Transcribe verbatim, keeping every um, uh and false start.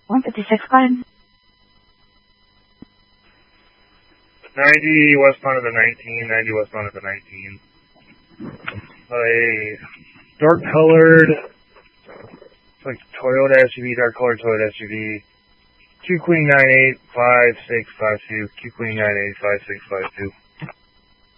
one fifty-six, Glenn. ninety westbound of the nineteen, ninety westbound of the nineteen. A dark colored, it's like Toyota S U V, dark colored Toyota S U V. Q Queen nine eight five six five two, Q Queen nine eight five six five two.